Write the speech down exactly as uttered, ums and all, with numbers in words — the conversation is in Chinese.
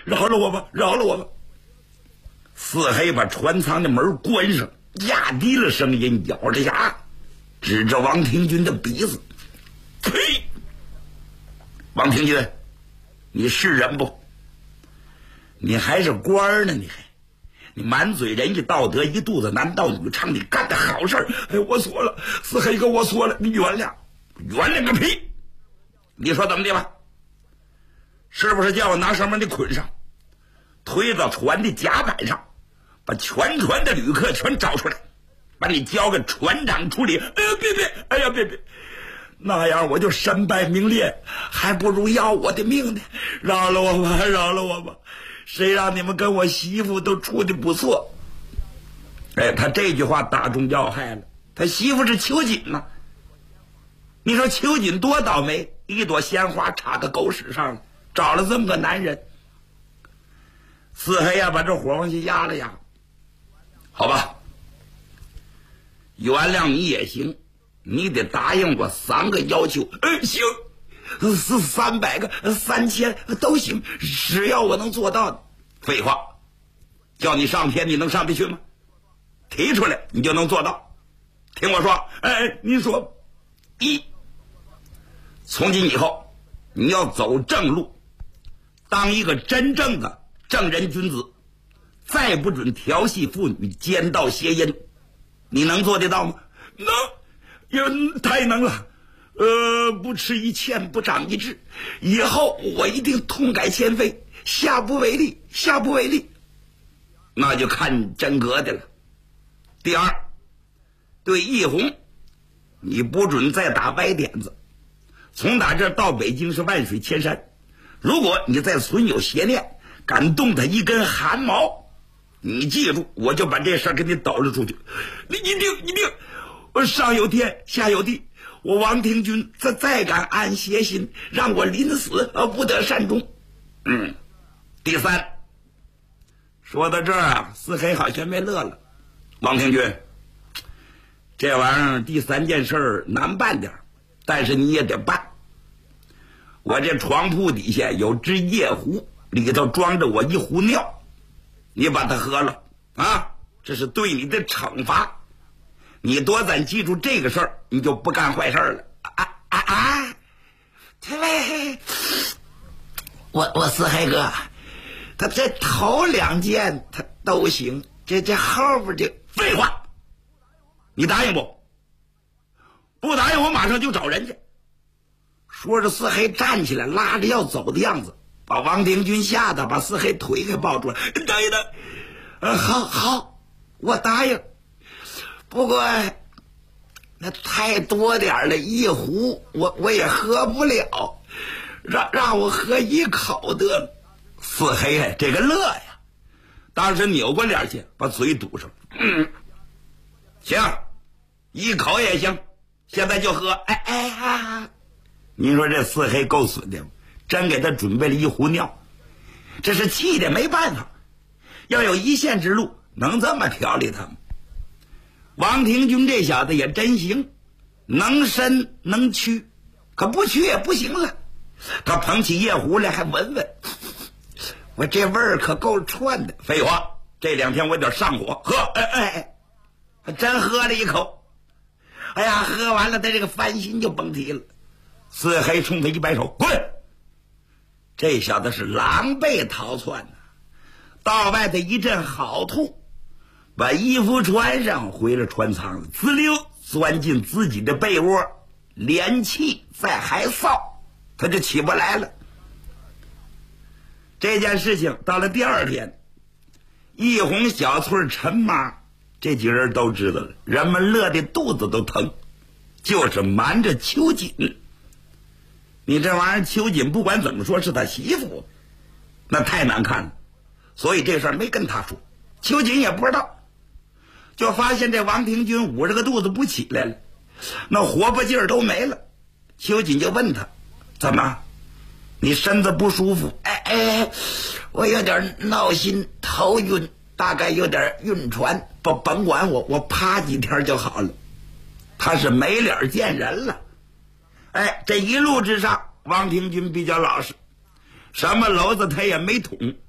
饶了我吧，饶了我吧。四黑把船舱的门关上，压低了声音，咬着牙指着王廷钧的鼻子：“呸！王廷钧，你是人不？你还是官呢，你还你满嘴仁义道德，一肚子男盗女娼，你干的好事儿！哎，我错了，四黑哥，我错了，你原谅，原谅个屁！你说怎么的吧？是不是叫我拿绳把你捆上，推到船的甲板上，把全船的旅客全找出来，把你交给船长处理？哎呀，别别，哎呀，别别！那样我就身败名裂，还不如要我的命呢！饶了我吧，饶了我吧！谁让你们跟我媳妇都处的不错？哎，他这句话打中要害了。他媳妇是秋瑾呐，你说秋瑾多倒霉，一朵鲜花插到狗屎上了，找了这么个男人。四黑呀，把这火往下压了压。好吧，原谅你也行，你得答应我三个要求。嗯，行，是三百个、三千都行，只要我能做到的。废话，叫你上天，你能上得去吗？提出来，你就能做到。听我说，哎，你说，一，从今以后，你要走正路，当一个真正的正人君子，再不准调戏妇女、奸盗邪淫，你能做得到吗？能，也太能了。呃，不吃一堑，不长一智。以后我一定痛改前非，下不为例，下不为例。那就看真格的了。第二，对易红，你不准再打歪点子。从打这到北京是万水千山，如果你再存有邪念，敢动他一根汗毛，你记住，我就把这事儿给你抖了出去。你一定一定，我上有天，下有地。我王廷钧再再敢安邪心，让我临死而不得善终。嗯，第三，说到这儿啊，四黑好像没乐了。王廷钧，这玩意儿第三件事难办点，但是你也得办。我这床铺底下有只夜壶，里头装着我一壶尿，你把它喝了啊，这是对你的惩罚。你多咱记住这个事儿，你就不干坏事了。啊啊啊！对，我我四黑哥，他这头两件他都行，这这后边就废话。你答应不？不答应我马上就找人去。说着，四黑站起来，拉着要走的样子，把王廷钧吓得把四黑腿给抱住了。等一等，呃，好好，我答应。不过那太多点了，一壶我我也喝不了，让让我喝一口得了。四黑这个乐呀，当时扭过脸去，把嘴堵上。嗯，行，一口也行，现在就喝。哎哎呀，你说这四黑够损的，真给他准备了一壶尿，这是气的没办法。要有一线之路，能这么调理他吗？王廷钧这小子也真行，能伸能屈，可不屈也不行了。他捧起夜壶来还闻闻，我这味儿可够串的。废话，这两天我有点上火，喝，哎哎哎，真喝了一口。哎呀，喝完了他这个烦心就甭提了。四黑冲他一摆手，滚！这小子是狼狈逃窜呢，到外头一阵好吐，把衣服穿上，回了船舱，滋溜钻进自己的被窝，连气再还臊，他就起不来了。这件事情到了第二天，一红、小翠、陈妈这几人都知道了，人们乐得肚子都疼，就是瞒着秋瑾。你这玩意儿，秋瑾不管怎么说是他媳妇，那太难看了，所以这事儿没跟他说，秋瑾也不知道。就发现这王廷钧捂着个肚子不起来了，那活泼劲儿都没了。秋瑾就问他，怎么你身子不舒服？哎哎，我有点闹心头晕，大概有点晕船，不甭管我，我趴几天就好了。他是没脸见人了。哎，这一路之上，王廷钧比较老实，什么篓子他也没捅，